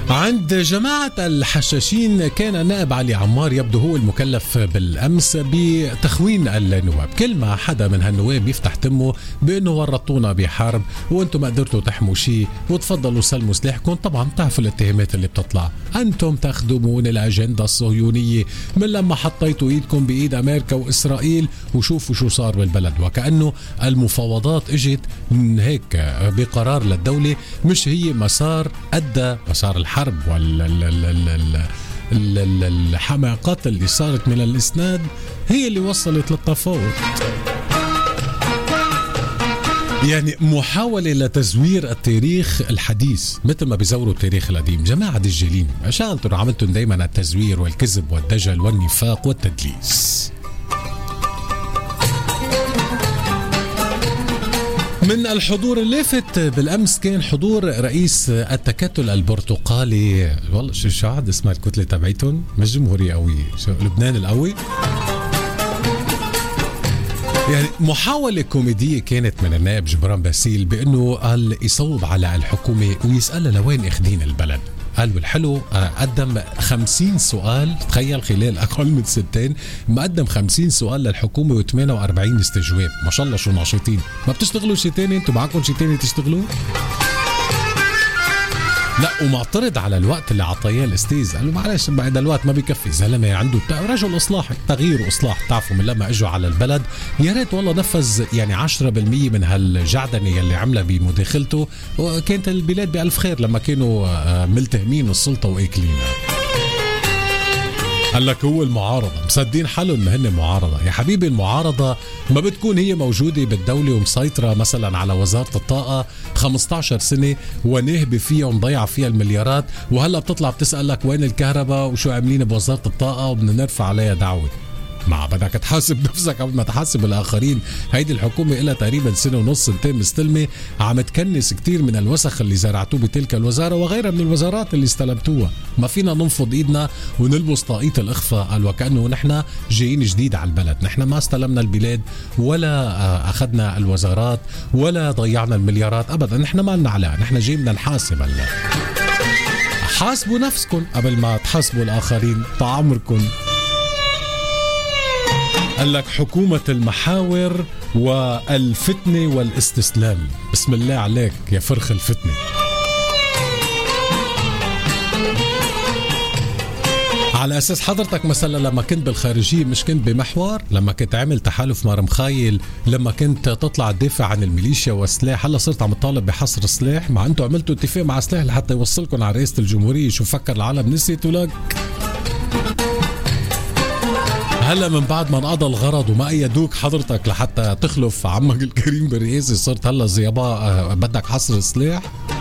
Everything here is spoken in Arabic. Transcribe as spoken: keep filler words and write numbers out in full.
عند جماعة الحشاشين كان النائب علي عمار يبدو هو المكلف بالأمس بتخوين النواب. كل ما حدا من هالنواب يفتح تمه بأنه ورطونا بحرب وأنتم ما قدرتوا تحموا شيء وتفضلوا سلموا سلاحكم. طبعا بتعرفوا الاتهامات اللي بتطلع، أنتم تخدمون الأجندة الصهيونية من لما حطيتوا إيدكم بإيد أمريكا وإسرائيل وشوفوا شو صار بالبلد. وكأنه المفاوضات اجت من هيك بقرار للدولة، مش هي مسار أدى مسار الحرب والحماقات اللي صارت من الإسناد هي اللي وصلت للتفاوض. يعني محاولة لتزوير التاريخ الحديث مثل ما بيزوروا التاريخ القديم. جماعة دجالين عشان انتم عملتوا دايما التزوير والكذب والدجل والنفاق والتدليس. من الحضور اللافت بالأمس كان حضور رئيس التكتل البرتقالي، والله شو شو عاد اسمها الكتلة تبعيتهم، مش جمهورية قوية، لبنان القوي. يعني محاولة كوميدية كانت من النائب جبران باسيل بأنه قال يصوب على الحكومة ويسألها لوين اخدين البلد. قال والحلو قدم خمسين سؤال، تخيل خلال أقل من ستين مقدم خمسين سؤال للحكومة وثمانية وأربعين استجواب. ما شاء الله شو ناشطين. ما بتشتغلوا شي تاني؟ انتوا معكم شي تاني تشتغلوا؟ لا، ومعترض على الوقت اللي عطيه الاستاذ. قال له معلش بعد الوقت ما بيكفي، زلمه عنده رجل اصلاح، تغيير واصلاح. تعرفوا من لما اجوا على البلد يا ريت والله نفذ يعني عشرة بالمية من هالجعدنه اللي عملها بمداخلته، وكانت البلاد بألف خير لما كانوا ملتهمين السلطه واكلينها. قال لك هو المعارضة مصدين حالهم ان هن معارضة. يا حبيبي المعارضة ما بتكون هي موجودة بالدولة ومسيطرة مثلا على وزارة الطاقة خمسة عشر سنة ونهبة فيها ومضيعة فيها المليارات، وهلأ بتطلع بتسألك وين الكهرباء وشو عاملين بوزارة الطاقة وبدنا نرفع عليها دعوة. ما بدك تحاسب نفسك قبل ما تحاسب الآخرين. هيدي الحكومة إلها تقريبا سنة ونص سنتين مستلمة، عم تكنس كتير من الوسخ اللي زرعتوه بتلك الوزارة وغيرها من الوزارات اللي استلمتوها. ما فينا ننفض إيدنا ونلبس طاقية الإخفاء. قال وكأنه نحن جايين جديد على البلد. نحن ما استلمنا البلاد ولا أخذنا الوزارات ولا ضيعنا المليارات أبدا. نحن ما لنا علاقة، نحن جايين بدنا نحاسب. هلا حاسبوا نفسكم قبل ما تحاسبوا الآخرين. طعمركم. قال لك حكومة المحاور والفتنة والاستسلام. بسم الله عليك يا فرخ الفتنة. على أساس حضرتك مثلا لما كنت بالخارجية مش كنت بمحور، لما كنت عامل تحالف مع مخايل، لما كنت تطلع تدافع عن الميليشيا والسلاح، هلا صرت عم تطالب بحصر السلاح مع انتوا عملتوا اتفاق مع سلاح لحتى يوصلكم على رئاسة الجمهورية. شو فكر العالم نسيتوا لك؟ هلا من بعد ما انقضى الغرض وما ايدوك حضرتك لحتى تخلف عمك الكريم بالرئاسة صرت هلا زيابا بدك حصر السلاح؟